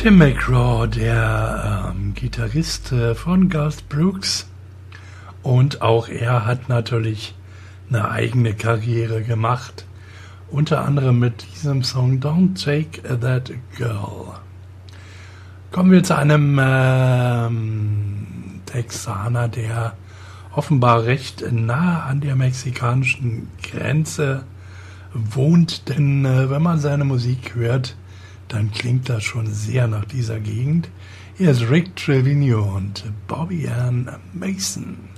Tim McGraw, der Gitarrist von Garth Brooks, und auch er hat natürlich eine eigene Karriere gemacht, unter anderem mit diesem Song Don't Take That Girl. Kommen wir zu einem Texaner, der offenbar recht nah an der mexikanischen Grenze wohnt, denn wenn man seine Musik hört, dann klingt das schon sehr nach dieser Gegend. Hier ist Rick Trevino und Bobby Ann Mason.